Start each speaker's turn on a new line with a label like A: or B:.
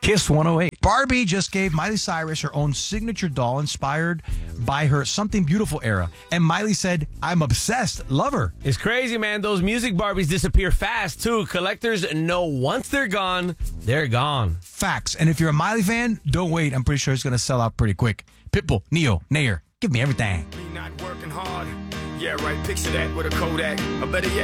A: Kiss 108. Barbie just gave Miley Cyrus her own signature doll inspired by her Something Beautiful era. And Miley said, I'm obsessed. Love her.
B: It's crazy, man. Those music Barbies disappear fast, too. Collectors know once they're gone, they're gone.
A: Facts. And if you're a Miley fan, don't wait. I'm pretty sure it's going to sell out pretty quick. Pitbull, Neo, Nayer, give me everything.
C: Me not working hard. Yeah, right. Picture that with a Kodak. Or better yet,